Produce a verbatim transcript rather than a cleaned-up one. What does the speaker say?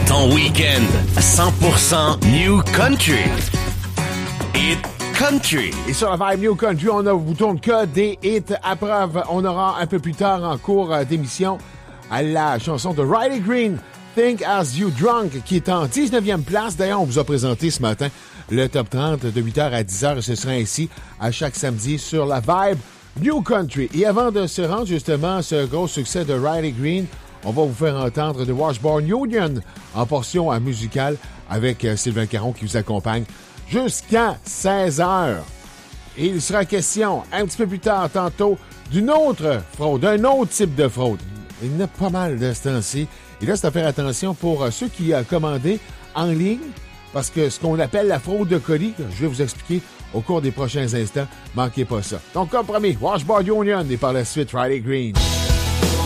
Ton week-end cent pour cent New Country. Hit Country. Et sur la Vibe New Country, on ne vous tourne que des hits à preuve. On aura un peu plus tard en cours d'émission à la chanson de Riley Green, Think As You Drunk, qui est en dix-neuvième place. D'ailleurs, on vous a présenté ce matin le top trente de huit heures à dix heures. Et ce sera ainsi à chaque samedi sur la Vibe New Country. Et avant de se rendre justement à ce gros succès de Riley Green, on va vous faire entendre The Washburn Union en portion musicale avec Sylvain Caron qui vous accompagne jusqu'à seize heures. Et il sera question un petit peu plus tard, tantôt, d'une autre fraude, d'un autre type de fraude. Il y en a pas mal de ce temps-ci. Et là, c'est à faire attention pour ceux qui ont commandé en ligne, parce que ce qu'on appelle la fraude de colis, je vais vous expliquer au cours des prochains instants, manquez pas ça. Donc, comme promis, Washburn Union et par la suite Riley Green.